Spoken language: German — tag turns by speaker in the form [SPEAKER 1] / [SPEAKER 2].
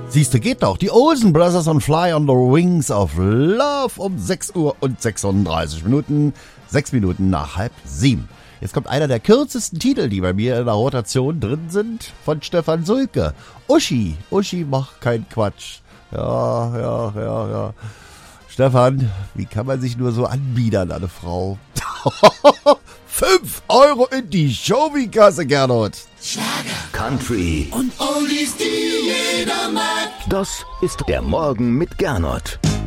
[SPEAKER 1] Siehste, geht doch. Die Olsen Brothers on Fly on the Wings of Love um 6 Uhr und 36 Minuten. 6 Minuten nach 6:30. Jetzt kommt einer der kürzesten Titel, die bei mir in der Rotation drin sind, von Stefan Sulke. Uschi. Uschi macht keinen Quatsch. Ja. Stefan, wie kann man sich nur so anbiedern, eine Frau? 5 Euro in die Showbie-Kasse, Gernot.
[SPEAKER 2] Schlager, Country und Oldies, die jeder mag. Das ist der Morgen mit Gernot.